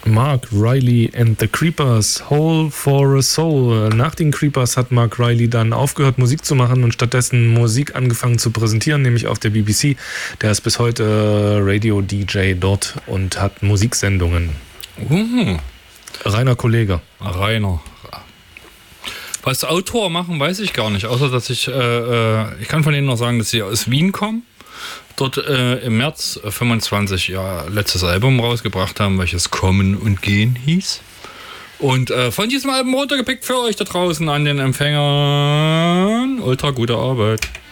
Mark Riley and the Creepers, Hole for a Soul. Nach den Creepers hat Mark Riley dann aufgehört, Musik zu machen und stattdessen Musik angefangen zu präsentieren, nämlich auf der BBC. Der ist bis heute Radio-DJ dort und hat Musiksendungen. Reiner Kollege. Rainer. Was Autor machen, weiß ich gar nicht, außer dass ich kann von denen noch sagen, dass sie aus Wien kommen. Dort im März 25 ja letztes Album rausgebracht haben, welches Kommen und Gehen hieß. Und von diesem Album runtergepickt für euch da draußen an den Empfängern. Ultra gute Arbeit.